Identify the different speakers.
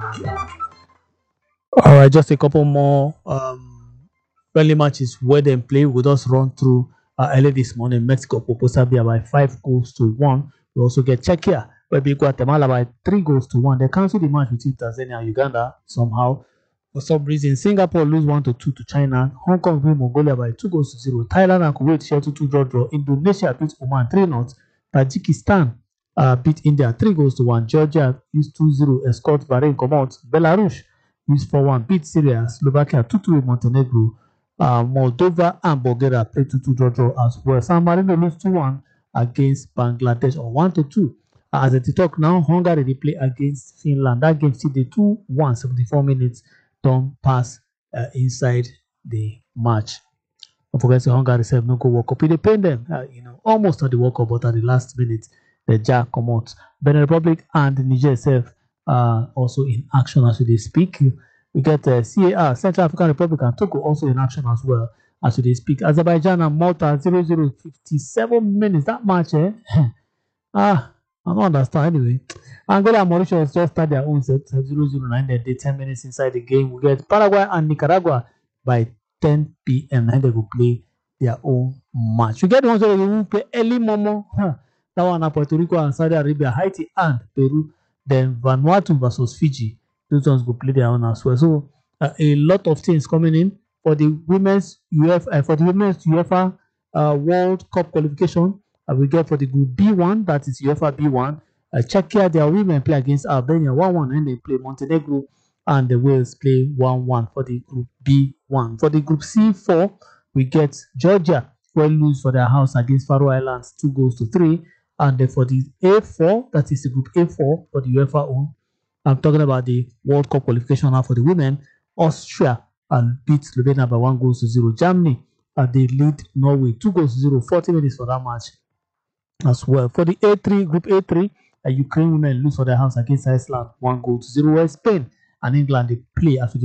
Speaker 1: All right, just a couple more friendly matches where they play. We'll just run through early this morning. Mexico proposed Serbia by 5 goals to 1. We also get Czechia where beat Guatemala by 3 goals to 1. They cancelled the match between Tanzania and Uganda somehow. For some reason, Singapore lose 1-2 to China. Hong Kong beat Mongolia by 2 goals to 0. Thailand and Kuwait share 2-2 draw. Indonesia beat Oman 3-0. Tajikistan beat India 3 goals to 1. Georgia used 2-0 escort Bahrain come out. Belarus used 4-1 beat Syria. Slovakia 2-2 with Montenegro. Moldova and Bulgaria played 2-2 draw as well. San Marino lose 2-1 against Bangladesh or 1-2. As they talk now, Hungary they play against Finland. That game still the 2-1, 74 minutes. Don't pass inside the match. Don't forget the Hungary self no go World Cup. It depend them, almost at the World Cup, but at the last minute, the jack come out. Benin Republic and Niger self also in action as we speak. We get CAR, Central African Republic, and Togo also in action as well as we speak. Azerbaijan and Malta 0-0, 57 minutes. That match, I don't understand anyway. Angola and Mauritius just start their own set 0-0 they 10 minutes inside the game. We get Paraguay and Nicaragua by 10 p.m. and they will play their own match. We get the ones that will play early Momo. That one are Puerto Rico and Saudi Arabia, Haiti and Peru. Then Vanuatu versus Fiji. Those ones will play their own as well. So a lot of things coming in for the women's UEFA World Cup qualification. We get for the Group B1, that is UEFA B1. Czechia, their women play against Albania 1-1, and they play Montenegro, and the Wales play 1-1 for the Group B1. For the Group C4, we get Georgia, who lose for their house against Faroe Islands 2-3. And then for the A4, that is the Group A4 for the UEFA own. I'm talking about the World Cup qualification now for the women. Austria beat Slovenia by 1-0. Germany, they lead Norway 2-0, 40 minutes for that match as well. For the A3, Group A3, Ukraine women lose for their house against Iceland 1-0. Spain and England, they play after the